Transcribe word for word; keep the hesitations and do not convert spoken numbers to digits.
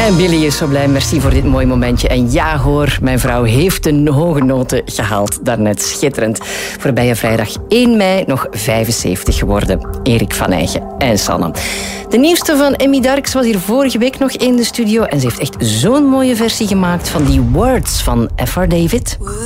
En Billy is zo blij. Merci voor dit mooie momentje. En ja hoor, mijn vrouw heeft een hoge noten gehaald. Daarnet schitterend. Voorbije vrijdag één mei nog vijfenzeventig geworden. Erik van Eygen en Sanne. De nieuwste van Emmy Darks was hier vorige week nog in de studio. En ze heeft echt zo'n mooie versie gemaakt van die Words van F R David.